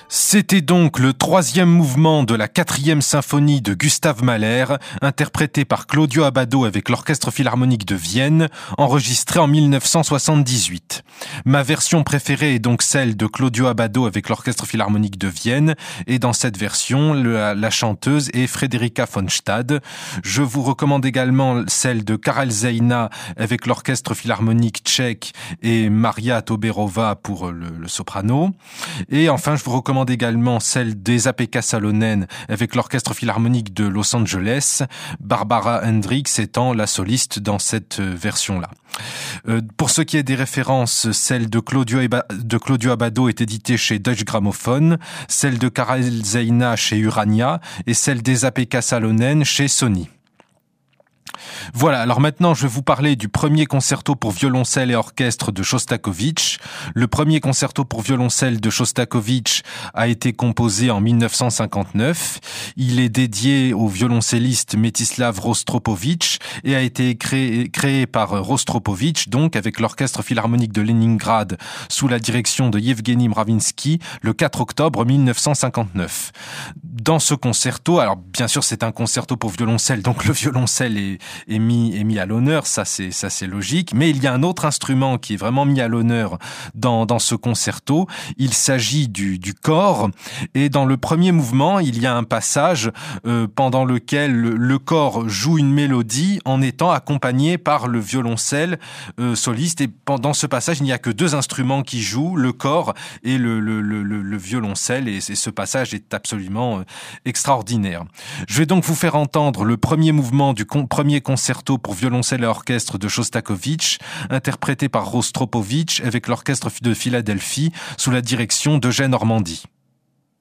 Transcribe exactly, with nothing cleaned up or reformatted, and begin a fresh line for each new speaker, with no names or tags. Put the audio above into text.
C'était donc le troisième mouvement de la quatrième symphonie de Gustav Mahler, interprété par Claudio Abbado avec l'Orchestre Philharmonique de Vienne, enregistré en mille neuf cent soixante-dix-huit. Ma version préférée est donc celle de Claudio Abbado avec l'Orchestre Philharmonique de Vienne, et dans cette version, la, la chanteuse est Frederica von Stade. Je vous recommande également celle de Karel Zeina avec l'Orchestre Philharmonique tchèque et Maria Toberova pour le, le soprano. Et enfin, je vous recommande également celle d'Esa Pekka Salonen avec l'Orchestre Philharmonique de Los Angeles, Barbara Hendricks étant la soliste dans cette version-là. Euh, pour ce qui est des références, celle de Claudio, Eba, de Claudio Abbado est éditée chez Deutsche Grammophon, celle de Karel Zeina chez Urania et celle d'Esa Pekka Salonen chez Sony. Voilà, alors maintenant je vais vous parler du premier concerto pour violoncelle et orchestre de Shostakovich. Le premier concerto pour violoncelle de Shostakovich a été composé en mille neuf cent cinquante-neuf. Il est dédié au violoncelliste Metislav Rostropovitch et a été créé, créé par Rostropovitch, donc avec l'Orchestre Philharmonique de Leningrad sous la direction de Yevgeny Mravinsky le quatre octobre mille neuf cent cinquante-neuf. Dans ce concerto, alors bien sûr c'est un concerto pour violoncelle, donc le violoncelle est, est mis, est mis à l'honneur, ça c'est, ça c'est logique, mais il y a un autre instrument qui est vraiment mis à l'honneur dans, dans ce concerto. Il s'agit du, du cor, et dans le premier mouvement, il y a un passage euh, pendant lequel le, le cor joue une mélodie en étant accompagné par le violoncelle euh, soliste, et pendant ce passage, il n'y a que deux instruments qui jouent, le cor et le, le, le, le, le violoncelle, et, et ce passage est absolument euh, extraordinaire. Je vais donc vous faire entendre le premier mouvement du con- premier concerto pour violoncelle et orchestre de Shostakovich, interprété par Rostropovitch avec l'Orchestre de Philadelphie sous la direction d'Eugène Ormandy.